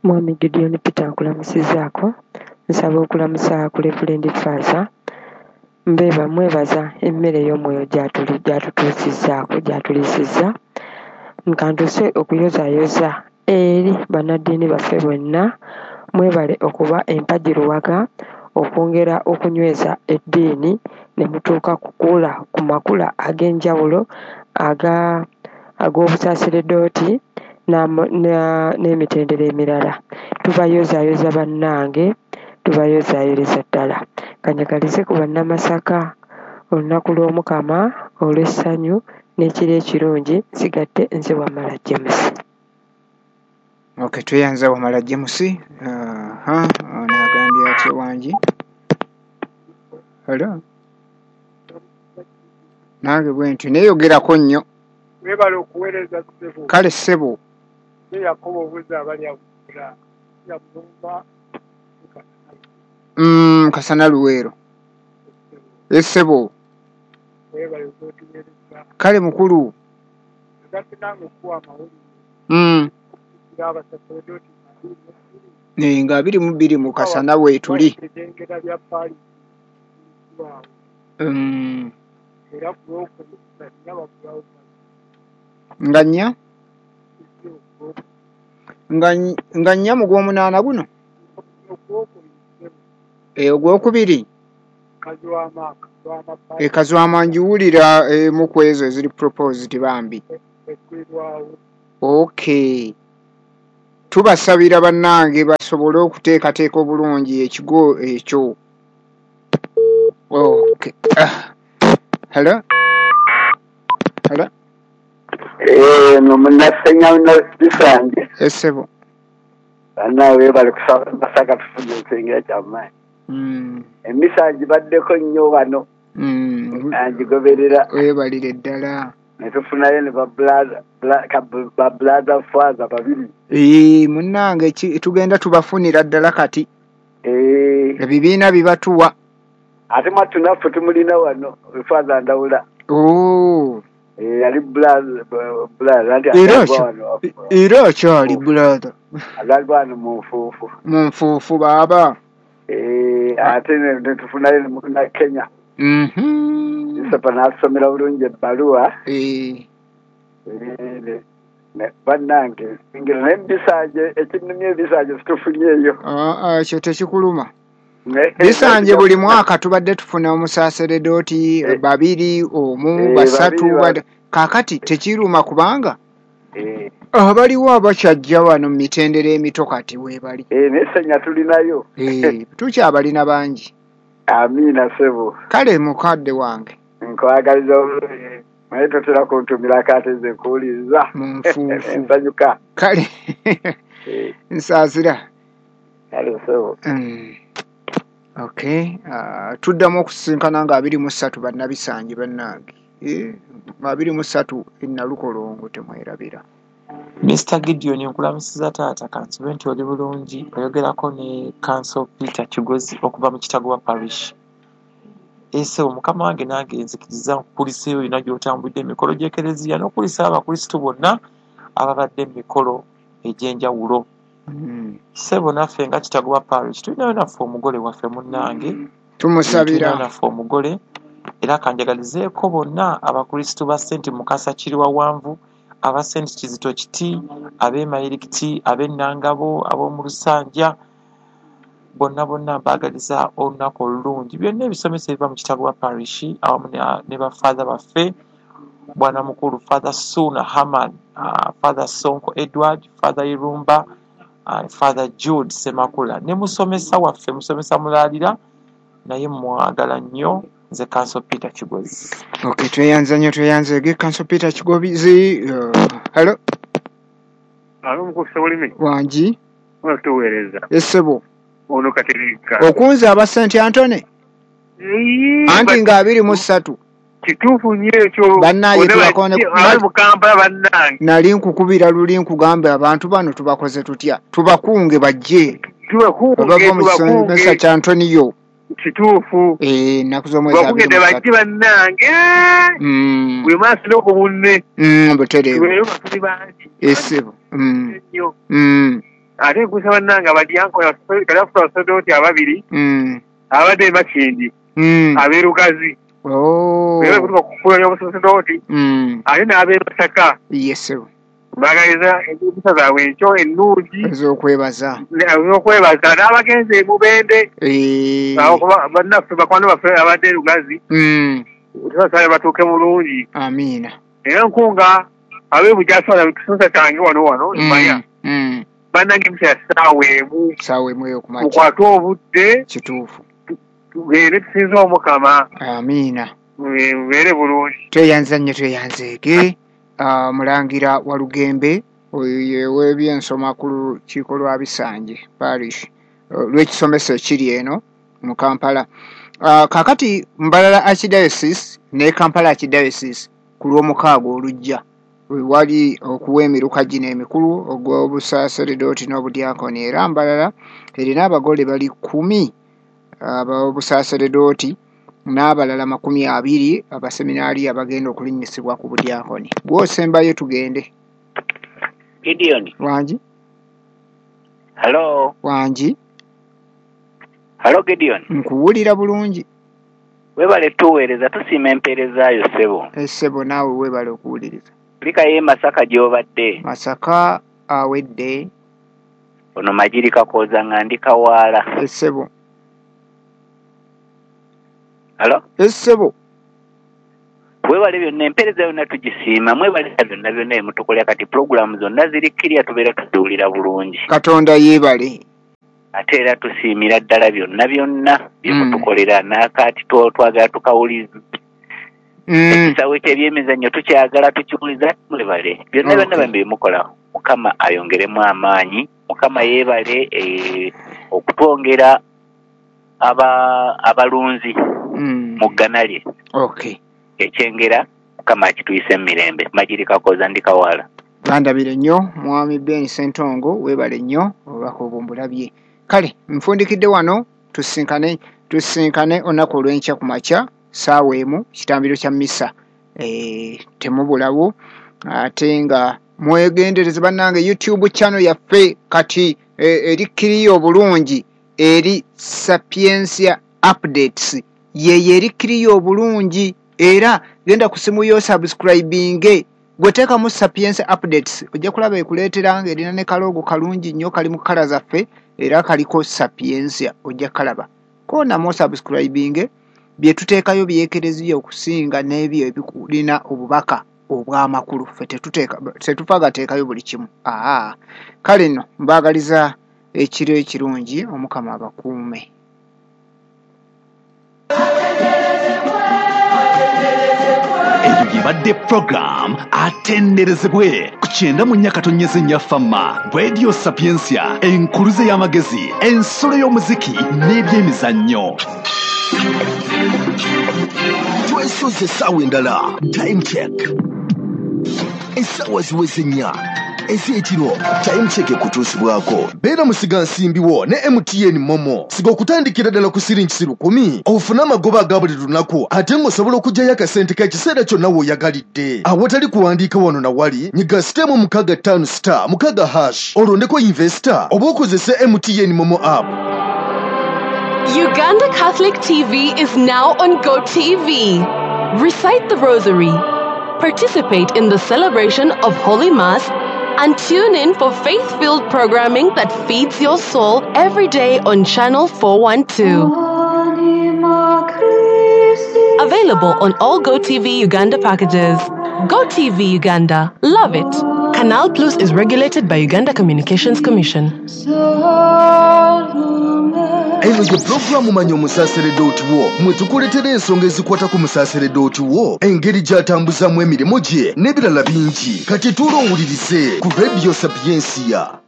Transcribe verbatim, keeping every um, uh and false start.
Mwami Gideon Peter nkulamusizaako nsaba okulamusa ku Reverend Father mbeeba mwebaza emmere y'omwoyo gy'atuli gy'atutuusizzaako gy'atuliisizza nkantuse okuyozaayoza eri bannaddiini baffe bonna mwebale okuba empajiruwaga okwongera okunyweza eddiini ne mutuuka kukula ku makula ag'enjawulo aga ag'obusaseredooti n'emitendera emirala. Tubayozaayoza bannange, tubayozaayoza ddala. Kanyagalize ku bannamasaka olunaku lw'Omukama olw'essanyu n'ekiro ekirungi nsigadde nze Wamala James. Okay, tweyanza Wamala James. Aha, ono agambye atya wangi? Hello? Nange bwe nti neeyogerako nnyo. Webale okuweereza ssebo. Kale ssebo. Ye Yakobo obuuza abali akula. Yakumba. Mm, Kasana Luweero. Essebo. Webale okuweereza. Kale mukulu. Ngati nange kuwa amawulire. Mm. Ngaba saseredooti. Ne nga abiri mu bbiri mu Kasana weetuli. Engera bya paali. Mm. Era kulokuba nyaba kulawo. Nganya? Nganya nganya mu gw'omunaana guno? Eh ogwokubiri? Kazwama. E Kazwama njiwulira e, mu kwezo eziri proposed bambi. Okay. Tubasabira bannange basobole okuteekateeka obulungi ekigo ekyo. Okay. Ah. Hello? Hello? Eh, no munasenya no bisanje. Essebo. Ana we bali kusaba basaka tufunye nsengera kyamai. Mm. Emisanje baddeko nnyo bano. Mm. Anjigoberera. We balire ddala. Netufunayo ne ba brother ba brother father babiri. Eh, munnange tugenda tubafunira ddala kati. Eh. Ebibiina bibatuwa. Ate matunafu tumulina wano father ndawula. Oh. Eh, ali brother brother andi wano. Era kyali brother. Agalwana mu nfuufu. Mu nfuufu baba. Eh, ate ne tufunayo mu Kenya. Mhm. Isapa nasomera bulungi ebbaluwa. Eh. Eh. Ne bannange ngira n'ebisanje ekinnumye ebisanje tufunyeyo. Ah ah kyo tekikuluma. Bisanje buli mwaka tubadde tufuna omusaseredooti e, babiri omu e, basatu bad... kakati tekiruma kubanga eh abaliwo abakyajja wano mu mitendera emito kati weebali eh nesenya tulinayo eh tukyabalina bangi. Amina sebo. Kale mukadde wange nkwagaliza maye totera kuntumira kateze kuuliza munfuufu nsanyuka kale nsazira kale sebo. Mm. Okay, uh, tuddamu okusinkana nga abiri mu ssatu bannabisanje bannange. Eh, abiri mu ssatu ennalukolongo temwerabira. Mister Gideon nkulamusiza taata kansibe nti oli bulungi oyogerako ne Council Peter Kigozi okuva mu Kitagwa Parish. Ese omukama wange nange nzikiriza nkukulisa eyo yonna gy'otambudde emikolo gy'ekereziya n'okulisa abakristu bonna ababadde emikolo egy'enjawulo. Mm. Sebo naffe nga Kitagwa Parish tulinayo naffe omugole waffe munnange tumusabira naffe omugole era kanjagalizeeko bonna abakristu ba Saint Mukasa Kiriwa Wanvu aba Saint Kizito Kiti ab'e Mayirikiti ab'e Nangabo ab'omu Lusanja bonna bonna baagaliza olunaku olulungi byonna ebisomesa ebiva mu Kitagwa Parish awamu ne bafather baffe bwana mukulu Father Suna Haman, uh, Father Sonko Edward, Father Irumba, uh, Father Jude Semakula ne musomesa waffe musomesa mulalira naye mwagala nnyo nze Council Peter Kigozi. Okay, tweyanza nnyo tweyanza ge Council Peter Kigozi. Uh, hello. Alo mukuse bulimi. Wangi. Ono tuweereza. Essebo. Ono katerika. Okunza aba Saint Anthony. Anti nga abiri mu ssatu. Kituufu nnyo ekyo. Bannange tubakone ali mu Kampala bannange. Nali nkukubira luli nkugamba abantu bano tubakoze tutya. Tubakunge bajje. Tubakunge tubakunge. Mesa cha Anthony yo. Kituufu. Eh nakuzo mwezi abiri. Bakunge bajje bannange. Mm. Bwe maaso n'oko bunne. Mm butere. Bwe bafuni bangi. Essebo. Mm. Mm. ate kusa bannanga badyanko kalafuta abasodoti ababiri abadde Makindi abeerugazi wewe kutuka kufulanya obusodoti ate n'ab'e Masaka bagaliza empisa zaabwe enkyo ennungi ez'okwebaza ez'okwebaza n'abagenzi Mubende bannaffe bakwano baffe abadde Lugazi tubasabe batuuke bulungi amiina era nkunga ab'e Bujaasala kisosa kyange wano wano manya bannange empisa ya ssaawa emu ssaawa emu ey'okumakya mukwate obudde kituufu tugende tusinze Omukama amiina mubeere bulungi tweyanza nnyo tweyanzeege Uh, Mulangira Walugembe w'ebyensoma ku lukiiko lwa Bisanje parish uh, lw'ekisomesa ekiri eno mu Kampala. Uh, kakati Mbalala Archdiocese ne Kampala Archdiocese ku lw'omukaaga olujja wali okuwa emiruka gino emikulu ogw'obusaaseredoti n'obudyakoni era Mbalala erina abagole bali kumi ab'obusaaseredoti n'abalala makumi abiri abaseminaari abagenda okulinnyisibwa ku budyakoni. Gw'osembayo tugende. Gideon. Wangi? Hello. Wangi? Hello Gideon. Nkuwulira bulungi. Webale tuweereza tusiima empeerezaayo ssebo. Essebo naawe webale okuwuliriza. Lika ye Masaka gy'obadde. Masaka awedde. Ono Majiri Kakooza ng'andi Kawaala. Essebo. Hello? Essebo. Webale byonna empeereza yonna tugisiima mwebale byonna byonna emutukolera kati pulogulaamu zonna ziri kkirya tubeera tuziwulira bulungi. Katonda yeebale. Ate era tusiimira ddala byonna byonna byemutukolera mm. n'akaati twagala tukawuliza. Mm. Ekisaawe ky'ebyemizannyo tukyagala tukiwuliza mwebale byonna byonna okay. Bambi bimukola Mukama ayongeremu amaanyi Mukama yeebale eh, okutwongera aba abalunzi mm. mu ggana lye. Okay. Ekyengera Mukama akituyise mirembe. Majiri Kakooza ndi Kawaala. Bandabire nnyo Mwami Ben Sentongo webale nnyo obubaka obumbulabye. Kale nfundikidde wano tusinkane tusinkane olunaku olw'enkya ku makya ssaawa emu kitambiro kya misa e, temubulawo ate nga mwegendereze bannange YouTube channel yaffe kati e, erikkiriyo obulungi eri Sapiensia Updates ye erikkiriyo obulungi era genda ku simu yo subscribing gweteka mu Sapiensia Updates ojja kulaba ekuleetera nga erina ne kalogo kalungi nnyo kali mu kala zaffe era kaliko Sapiensia ojja kalaba kona mo subscribing bye tuteekayo byekereziyo okusinga n'ebyo ebikulina obubaka obw'amakulu ffe tetuteeka tetufagateekayo buli kimu. Aa kale nno mbaagaliza ekiro ekirungi Omukama abakuume. Eyo yibadde program atenderezebwe ku kyenda mu Nyakatonyeze Nyafama Radio Sapiensia enkuluze y'amagezi ensolo y'omuziki n'ebyemizannyo. Twesoze essaawa endala time check essaawa ziweze nnya ez'ekiro time check ekutuusibwako. Beera musiga nsimbiwo ne M T N Momo siga okutandikira ddala ku siringi lukumi ofune amagoba aga buli lunaku ate ng'osobola okugyayo akasente k'ekiseera kyonna w'oyagalidde. Awatali kuwandiika wano na wali nyiga sitemu mukaaga ttaano star mukaaga hash olondeko investor oba okozese M T N Momo app. Uganda Catholic T V is now on Go T V. Recite the Rosary, participate in the celebration of Holy Mass, and tune in for faith-filled programming that feeds your soul every day on Channel four twelve. Available on all Go T V Uganda packages. Go T V Uganda. Love it. Canal Plus is regulated by Uganda Communications Commission. Eno ye programu manyi omusaaseredoti wo mwe tukuleetera ensonga ezikwata ku musaaseredoti wo engeri gy'atambuzamu emirimu gye n'ebirala bingi kati tuula owulirize ku Radio Sapiensia.